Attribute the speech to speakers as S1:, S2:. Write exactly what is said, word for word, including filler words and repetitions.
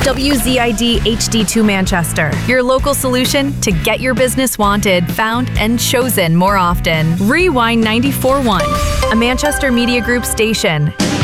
S1: W Z I D H D two Manchester, your local solution to get your business wanted, found, and chosen more often. Rewind ninety-four point one, a Manchester Media Group station.